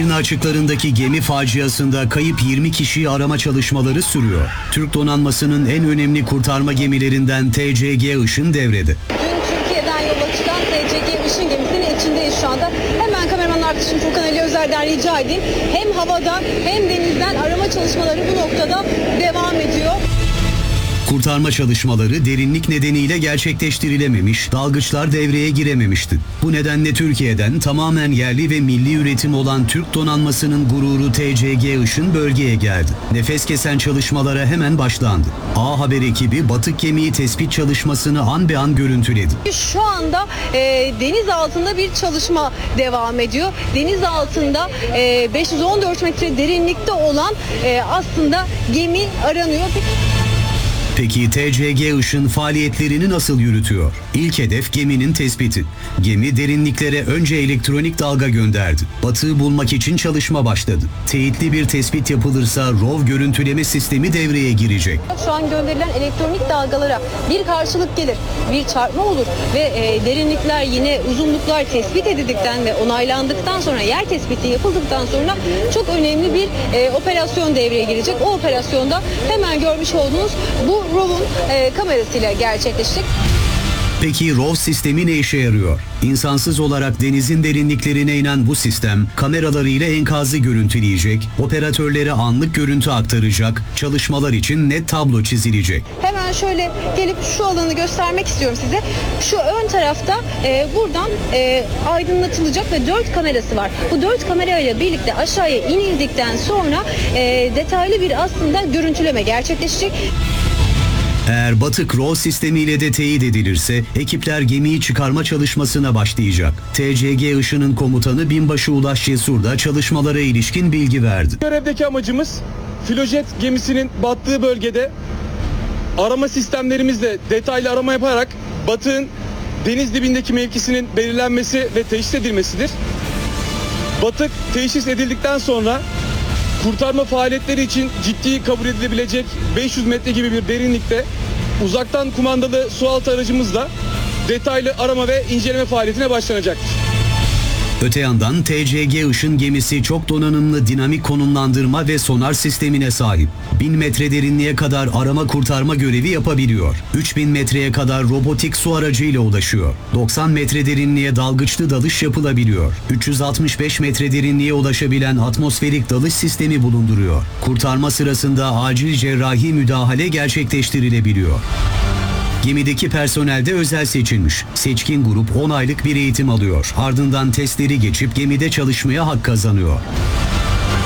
Edirne açıklarındaki gemi faciasında kayıp 20 kişiyi arama çalışmaları sürüyor. Türk donanmasının en önemli kurtarma gemilerinden TCG Işın devrede. Dün Türkiye'den yola çıkan TCG Işın gemisinin içindeyiz şu anda. Hemen kameraman arkadaşım Furkan Ali Özer'den rica edeyim. Hem havadan hem denizden arama çalışmaları bu noktada devam ediyor. Kurtarma çalışmaları derinlik nedeniyle gerçekleştirilememiş, dalgıçlar devreye girememişti. Bu nedenle Türkiye'den tamamen yerli ve milli üretim olan Türk donanmasının gururu TCG Işın bölgeye geldi. Nefes kesen çalışmalara hemen başlandı. A Haber ekibi batık gemiyi tespit çalışmasını an be an görüntüledi. Şu anda deniz altında bir çalışma devam ediyor. Deniz altında 514 metre derinlikte olan aslında gemi aranıyor. Peki TCG Işın faaliyetlerini nasıl yürütüyor? İlk hedef geminin tespiti. Gemi derinliklere önce elektronik dalga gönderdi. Batığı bulmak için çalışma başladı. Teyitli bir tespit yapılırsa ROV görüntüleme sistemi devreye girecek. Şu an gönderilen elektronik dalgalara bir karşılık gelir, bir çarpma olur ve derinlikler yine uzunluklar tespit edildikten ve onaylandıktan sonra yer tespiti yapıldıktan sonra çok önemli bir operasyon devreye girecek. O operasyonda hemen görmüş olduğunuz bu ROV'un kamerasıyla gerçekleşecek. Peki ROV sistemi ne işe yarıyor? İnsansız olarak denizin derinliklerine inen bu sistem kameralarıyla enkazı görüntüleyecek, operatörlere anlık görüntü aktaracak, çalışmalar için net tablo çizilecek. Hemen şöyle gelip şu alanı göstermek istiyorum size. Şu ön tarafta buradan aydınlatılacak ve 4 kamerası var. Bu 4 kamerayla birlikte aşağıya inildikten sonra detaylı bir aslında görüntüleme gerçekleşecek. Eğer batık ROV sistemiyle de teyit edilirse ekipler gemiyi çıkarma çalışmasına başlayacak. TCG Işın'ın komutanı Binbaşı Ulaş Cesur da çalışmalara ilişkin bilgi verdi. Görevdeki amacımız filojet gemisinin battığı bölgede arama sistemlerimizle detaylı arama yaparak batığın deniz dibindeki mevkisinin belirlenmesi ve teşhis edilmesidir. Batık teşhis edildikten sonra kurtarma faaliyetleri için ciddi kabul edilebilecek 500 metre gibi bir derinlikte uzaktan kumandalı sualtı aracımızla detaylı arama ve inceleme faaliyetine başlanacaktır. Öte yandan TCG Işın gemisi çok donanımlı dinamik konumlandırma ve sonar sistemine sahip. 1000 metre derinliğe kadar arama kurtarma görevi yapabiliyor. 3000 metreye kadar robotik su aracıyla ulaşıyor. 90 metre derinliğe dalgıçlı dalış yapılabiliyor. 365 metre derinliğe ulaşabilen atmosferik dalış sistemi bulunduruyor. Kurtarma sırasında acil cerrahi müdahale gerçekleştirilebiliyor. Gemideki personel de özel seçilmiş. Seçkin grup 10 aylık bir eğitim alıyor. Ardından testleri geçip gemide çalışmaya hak kazanıyor.